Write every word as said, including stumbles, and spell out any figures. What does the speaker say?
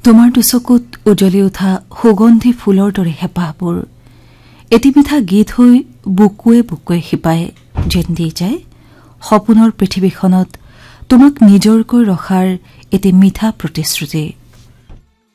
তোমাৰ দুচকুত উজলি উঠা সুগন্ধি ফুলৰ দৰে হেঁপাহবোৰ এটি মিঠা গীত হৈ বুকুৱে বুকুৱে শিপাই যেন দি যায় সপোনৰ পৃথিৱীখনত তোমাক নিজৰকৈ ৰখাৰ এটি মিঠা প্ৰতিশ্ৰুতি।